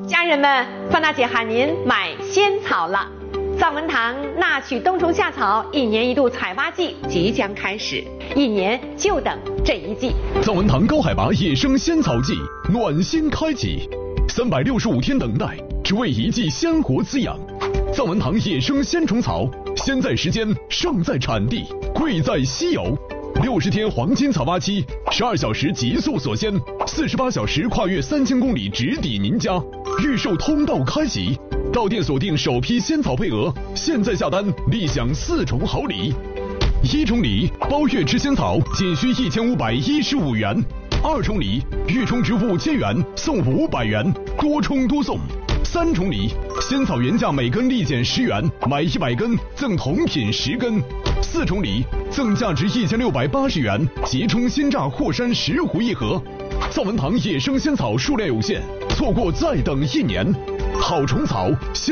家人们，范大姐喊您买仙草了。藏文堂纳曲冬虫夏草1年1度采发季即将开始，1年就等这一季。 藏文堂高海拔野生仙草季暖心开启，365天等待，只为一剂鲜活滋养。藏文堂野生鲜虫草，鲜在时间，胜在产地，贵在稀有。60天黄金采发期，12小时极速锁鲜，48小时跨越3000公里直抵您家。预售通道开启，到店锁定首批仙草配额，现在下单立享4重好礼。1重礼，包月吃仙草仅需1515元；2重礼，月充值5000元送500元，多充多送。3重礼，仙草原价每根立减10元，买100根赠同品10根。4重礼，赠价值1680元即充鲜榨霍山10壶1盒。藏文堂野生仙草数量有限，错过再等1年。好虫草。